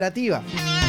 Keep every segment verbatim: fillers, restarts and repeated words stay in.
administrativa.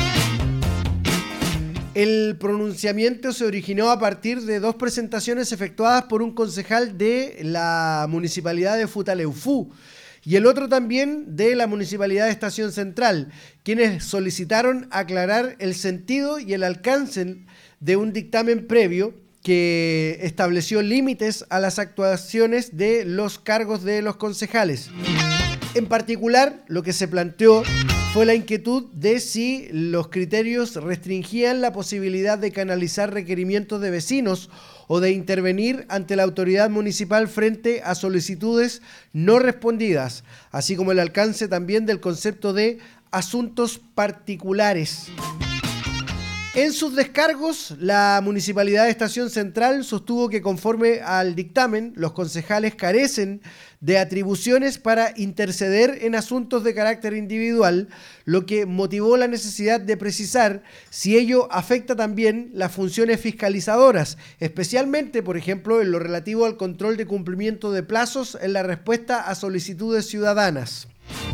El pronunciamiento se originó a partir de dos presentaciones efectuadas por un concejal de la municipalidad de Futaleufú y el otro también de la municipalidad de Estación Central, quienes solicitaron aclarar el sentido y el alcance de un dictamen previo que estableció límites a las actuaciones de los cargos de los concejales. En particular, lo que se planteó fue la inquietud de si los criterios restringían la posibilidad de canalizar requerimientos de vecinos o de intervenir ante la autoridad municipal frente a solicitudes no respondidas, así como el alcance también del concepto de asuntos particulares. En sus descargos, la Municipalidad de Estación Central sostuvo que conforme al dictamen, los concejales carecen de atribuciones para interceder en asuntos de carácter individual, lo que motivó la necesidad de precisar si ello afecta también las funciones fiscalizadoras, especialmente, por ejemplo, en lo relativo al control de cumplimiento de plazos en la respuesta a solicitudes ciudadanas.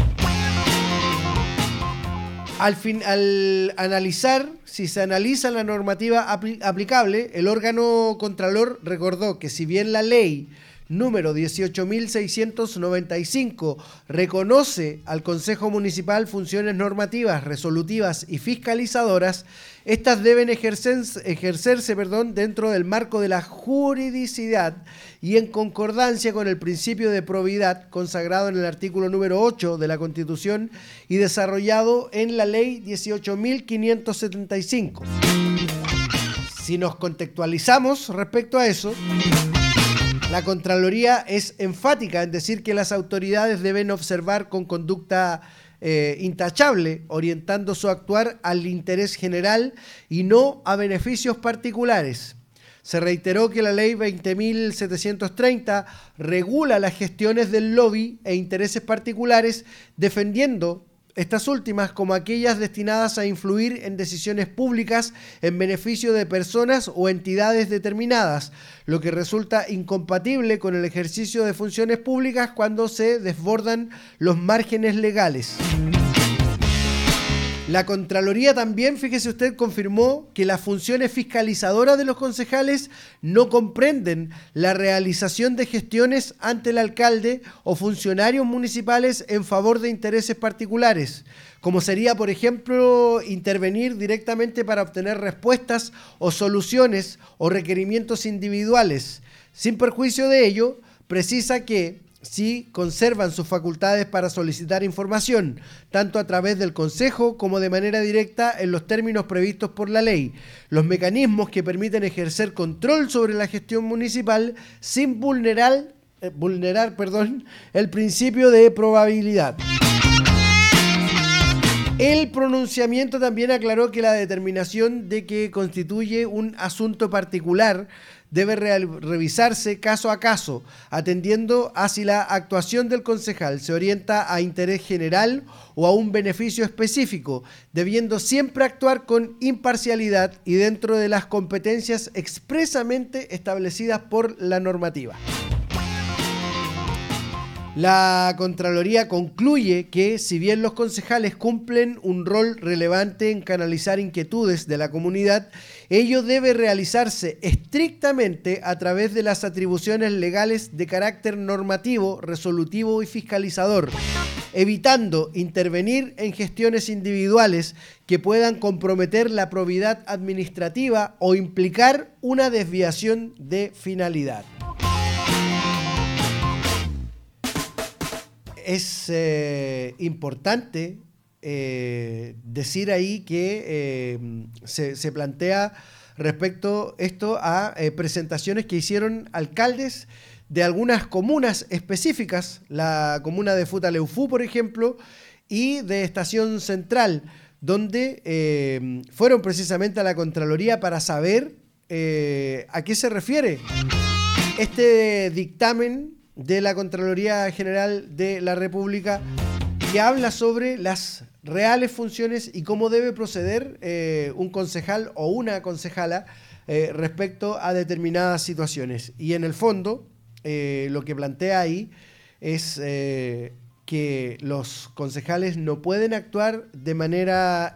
Al, fin, al analizar, si se analiza la normativa apl- aplicable, el órgano contralor recordó que si bien la ley número dieciocho mil seiscientos noventa y cinco reconoce al Consejo Municipal funciones normativas, resolutivas y fiscalizadoras, estas deben ejercerse, ejercerse perdón, dentro del marco de la juridicidad y en concordancia con el principio de probidad consagrado en el artículo número ocho de la Constitución y desarrollado en la ley dieciocho mil quinientos setenta y cinco. Si nos contextualizamos respecto a eso, la Contraloría es enfática en decir que las autoridades deben observar con conducta eh, intachable, orientando su actuar al interés general y no a beneficios particulares. Se reiteró que la ley veinte mil setecientos treinta regula las gestiones del lobby e intereses particulares, defendiendo estas últimas como aquellas destinadas a influir en decisiones públicas en beneficio de personas o entidades determinadas, lo que resulta incompatible con el ejercicio de funciones públicas cuando se desbordan los márgenes legales. La Contraloría también, fíjese usted, confirmó que las funciones fiscalizadoras de los concejales no comprenden la realización de gestiones ante el alcalde o funcionarios municipales en favor de intereses particulares, como sería, por ejemplo, intervenir directamente para obtener respuestas o soluciones o requerimientos individuales. Sin perjuicio de ello, precisa que sí conservan sus facultades para solicitar información, tanto a través del Consejo como de manera directa en los términos previstos por la ley, los mecanismos que permiten ejercer control sobre la gestión municipal sin vulnerar, eh, vulnerar perdón, el principio de probabilidad. El pronunciamiento también aclaró que la determinación de que constituye un asunto particular debe re- revisarse caso a caso, atendiendo a si la actuación del concejal se orienta a interés general o a un beneficio específico, debiendo siempre actuar con imparcialidad y dentro de las competencias expresamente establecidas por la normativa. La Contraloría concluye que, si bien los concejales cumplen un rol relevante en canalizar inquietudes de la comunidad, ello debe realizarse estrictamente a través de las atribuciones legales de carácter normativo, resolutivo y fiscalizador, evitando intervenir en gestiones individuales que puedan comprometer la probidad administrativa o implicar una desviación de finalidad. Es eh, importante eh, decir ahí que eh, se, se plantea respecto esto a eh, presentaciones que hicieron alcaldes de algunas comunas específicas, la comuna de Futaleufú, por ejemplo, y de Estación Central, donde eh, fueron precisamente a la Contraloría para saber eh, a qué se refiere este dictamen de la Contraloría General de la República, que habla sobre las reales funciones y cómo debe proceder eh, un concejal o una concejala eh, respecto a determinadas situaciones. Y en el fondo, eh, lo que plantea ahí es eh, que los concejales no pueden actuar de manera